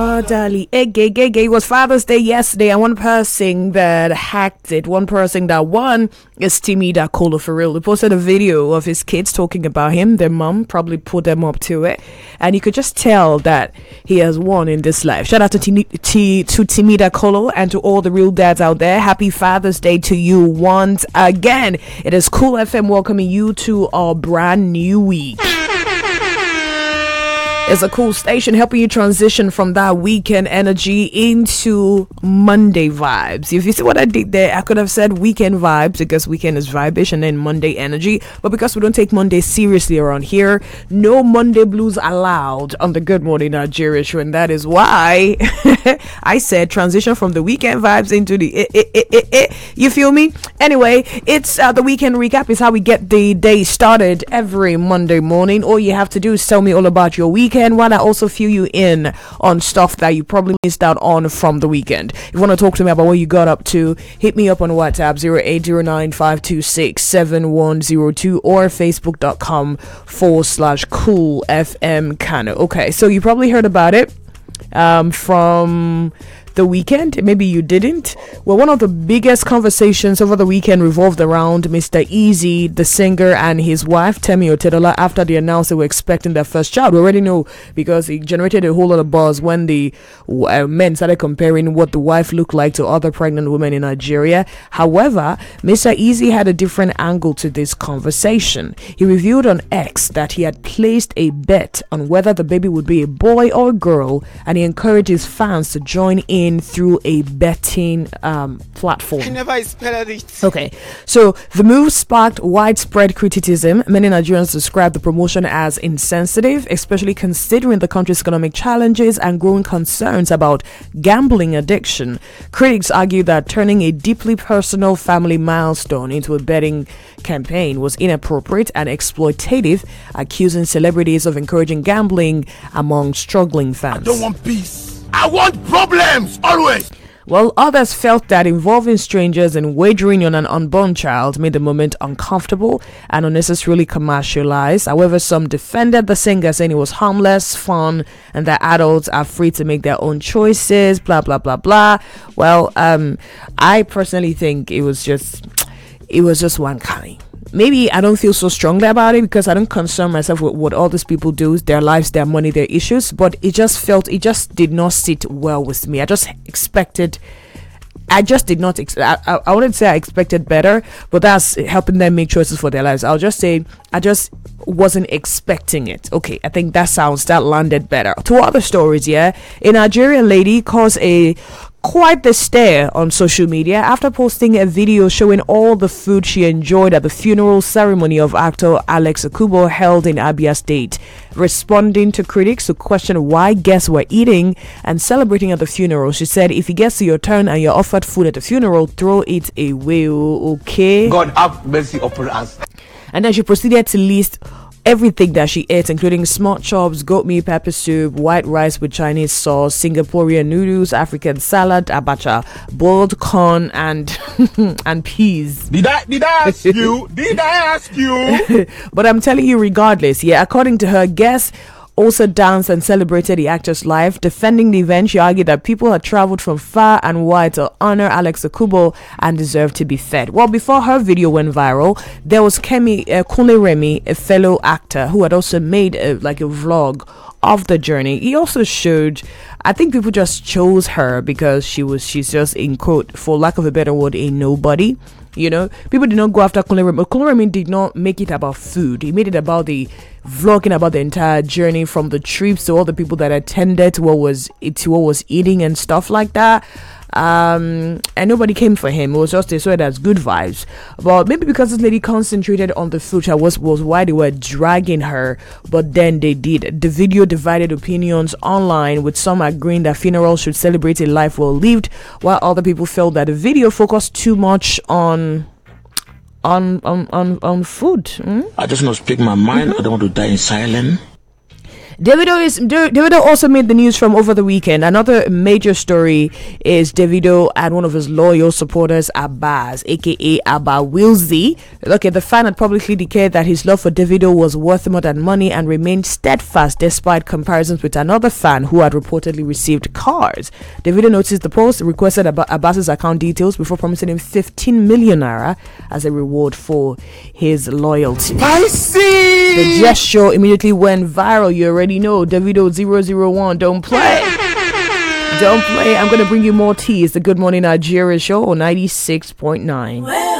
Oh, Dali, it was Father's Day yesterday, and one person that hacked it, one person that won, is Timmy Dakolo for real. He posted a video of his kids talking about him. Their mom probably put them up to it, and you could just tell that he has won in this life. Shout out to Timmy Dakolo and to all the real dads out there. Happy Father's Day to you once again. It is Cool FM welcoming you to our brand new week. It's a cool station helping you transition from that weekend energy into Monday vibes. If you see what I did there, I could have said weekend vibes because weekend is vibish, and then Monday energy. But because we don't take Monday seriously around here, no Monday blues allowed on the Good Morning Nigeria show, and that is why I said transition from the weekend vibes into the you feel me? Anyway, it's the weekend recap is how we get the day started every Monday morning. All you have to do is tell me all about your weekend, while I also fill you in on stuff that you probably missed out on from the weekend. If you want to talk to me about what you got up to, hit me up on WhatsApp 0809-526-7102 or facebook.com/coolfm Kano. Okay, so you probably heard about it from the weekend. Maybe you didn't. Well, one of the biggest conversations over the weekend revolved around Mr. Easy, the singer, and his wife Temi Otedola after they announced they were expecting their first child. We already know because it generated a whole lot of buzz when the men started comparing what the wife looked like to other pregnant women in Nigeria. However, Mr. Easy had a different angle to this conversation. He revealed on X that he had placed a bet on whether the baby would be a boy or a girl, and he encouraged his fans to join in through a betting platform. Okay, so the move sparked widespread criticism. Many Nigerians described the promotion as insensitive, especially considering the country's economic challenges and growing concerns about gambling addiction. Critics argue that turning a deeply personal family milestone into a betting campaign was inappropriate and exploitative, accusing celebrities of encouraging gambling among struggling fans. I don't want peace. I want problems, always. Well, others felt that involving strangers and wagering on an unborn child made the moment uncomfortable and unnecessarily commercialized. However, some defended the singer, saying it was harmless, fun, and that adults are free to make their own choices, blah, blah, blah, blah. Well, I personally think it was just one kind. Maybe I don't feel so strongly about it because I don't concern myself with what all these people do, their lives, their money, their issues, but it just did not sit well with me. I wouldn't say I expected better, but that's helping them make choices for their lives. I'll just say I just wasn't expecting it. Okay, I think that landed better. Two other stories, yeah. A Nigerian lady caused quite the stir on social media after posting a video showing all the food she enjoyed at the funeral ceremony of actor Alex Akubo held in Abia State. Responding to critics who questioned why guests were eating and celebrating at the funeral, she said, "If it gets to your turn and you're offered food at the funeral, throw it away, okay? God have mercy upon us." And then she proceeded to list everything that she ate, including smoked chops, goat meat pepper soup, white rice with Chinese sauce, Singaporean noodles, African salad, abacha, boiled corn, and and peas. Did I ask you? Did I ask you? But I'm telling you, regardless, yeah, according to her, guests also danced and celebrated the actor's life. Defending the event, she argued that people had traveled from far and wide to honor Alex Akubo and deserved to be fed. Well, before her video went viral, there was Kunle Remi, a fellow actor, who had also made a vlog of the journey. He also showed, I think people just chose her because she's just, in quote, for lack of a better word, a nobody. You know, people did not go after Kunle Remi. Kunle Remi did not make it about food. He made it about the vlogging about the entire journey, from the trips to all the people that attended to what was eating and stuff like that. And nobody came for him. It was just, they saw it as good vibes. But maybe because this lady concentrated on the food, was why they were dragging her. But then they did. The video divided opinions online, with some agreeing that funerals should celebrate a life well lived, while other people felt that the video focused too much on food. I just want to speak my mind. I don't want to die in silence. Davido also made the news from over the weekend. Another major story is Davido and one of his loyal supporters, Abbas, aka Abba Wilsey. Okay, the fan had publicly declared that his love for Davido was worth more than money and remained steadfast despite comparisons with another fan who had reportedly received cars. Davido noticed the post, requested Abbas's account details before promising him 15 million naira as a reward for his loyalty. I see. The gesture immediately went viral. You already know. Davido 001. Don't play. Don't play. I'm going to bring you more tea. It's the Good Morning Nigeria show on 96.9.